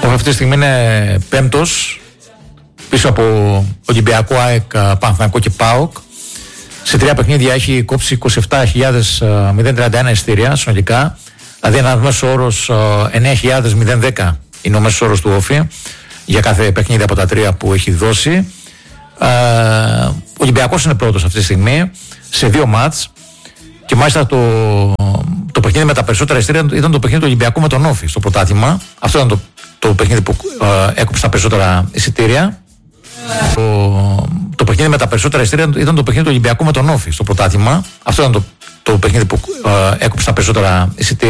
Όφη αυτή τη στιγμή είναι πέμπτος, πίσω από Ολυμπιακό, ΑΕΚ, Παναθηναϊκό και ΠΑΟΚ. Σε 3 παιχνίδια έχει κόψει 27.031 εισιτήρια συνολικά. Δηλαδή ένα μέσο όρος 9.010 είναι ο μέσος όρος του Όφη για κάθε παιχνίδι από τα 3 που έχει δώσει. Ο Ολυμπιακός είναι πρώτος αυτή τη στιγμή σε 2 μάτς και μάλιστα το παιχνίδι με τα περισσότερα εισιτήρια ήταν το παιχνίδι του Ολυμπιακού με τον Όφη στο πρωτάθλημα. Αυτό ήταν το παιχνίδι που έκοψε τα περισσότερα εισιτήρια. Το παιχνίδι με τα περισσότερα εισιτήρια ήταν το παιχνίδι του Ολυμπιακού με τον Όφη στο πρωτάθλημα. Αυτό ήταν το παιχνίδι που έκοψε τα περισσότερα εισιτήρια.